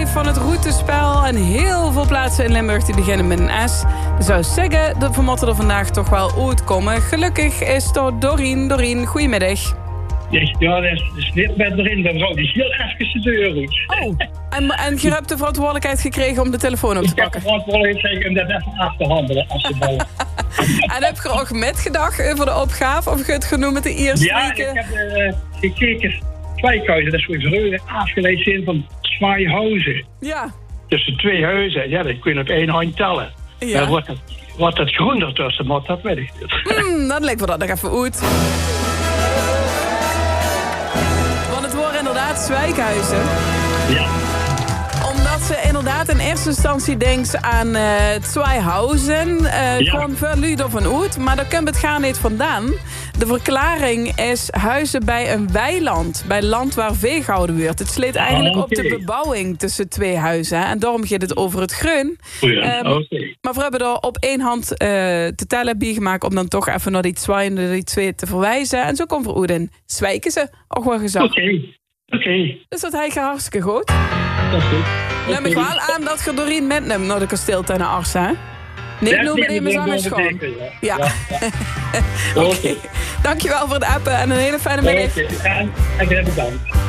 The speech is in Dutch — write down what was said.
van het routespel. En heel veel plaatsen in Limburg die beginnen met een S. Dus zou zeggen, dat we moeten er vandaag toch wel uitkomen. Gelukkig is er Dorien. Dorien, goedemiddag. Ja, dat is niet met erin. Dan zou die heel even de deur uit. Oh, en je hebt de verantwoordelijkheid gekregen om de telefoon op te Ik heb pakken. de verantwoordelijkheid om dat even af te handelen. Als ze bellen. En heb je er ook metgedacht over de opgave? Of je het genoemd met de eerste Ja, weken? ik heb gekeken. Twijkhuizen, dat is voor vreugde afgeleid zijn van Zwaaihuizen. Ja. Tussen 2 huizen, ja, dat kun je op 1 hand tellen. Ja. Maar wat het groen ertussen moet, dat weet ik niet. Dan lijkt me dat nog even uit. Want het wordt inderdaad Zwijkhuizen. Ja. Omdat ze inderdaad in eerste instantie denkt aan Zwijhuizen. Gewoon veel luider van uit. Maar daar komt het gaan niet vandaan. De verklaring is huizen bij een weiland. Bij land waar vee gehouden wordt. Het sleet eigenlijk op de bebouwing tussen 2 huizen. En daarom gaat het over het groen. Maar we hebben er op 1 hand te tellen bijgemaakt... om dan toch even naar die 2 te verwijzen. En zo komt er uit in Zwijken ze. Ook wel gezegd. Oké. Dus dat hij hartstikke goed. Dat is goed. Neem ik wel aan dat je Dorien metneemt naar de kasteeltuin arts, hè? Niet noemen die me zang schoon. Ja. Oké. Dankjewel voor het appen en een hele fijne middag. En bedankt.